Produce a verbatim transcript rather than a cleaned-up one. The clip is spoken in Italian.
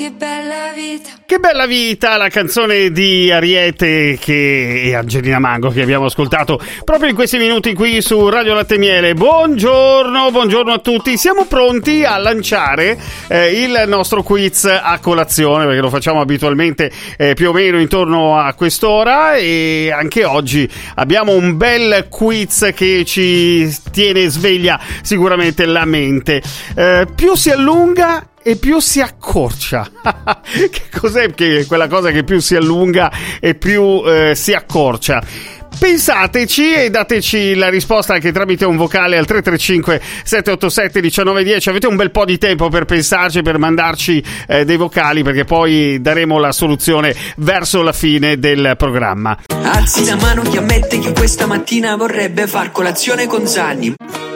che bella vita. Che bella vita, la canzone di Ariete che... e Angelina Mango che abbiamo ascoltato proprio in questi minuti qui su Radio Latte e Miele. Buongiorno, buongiorno a tutti. Siamo pronti a lanciare eh, il nostro quiz a colazione, perché lo facciamo abitualmente eh, più o meno intorno a quest'ora, e anche oggi abbiamo un bel quiz che ci tiene sveglia sicuramente la mente. Eh, più si allunga e più si accorcia. Che cos'è che quella cosa che più si allunga e più eh, si accorcia? Pensateci e dateci la risposta anche tramite un vocale al tre tre cinque sette otto sette uno nove uno zero. Avete un bel po' di tempo per pensarci, per mandarci eh, dei vocali, perché poi daremo la soluzione verso la fine del programma. Alzi la mano chi ammette che questa mattina vorrebbe far colazione con Zanni.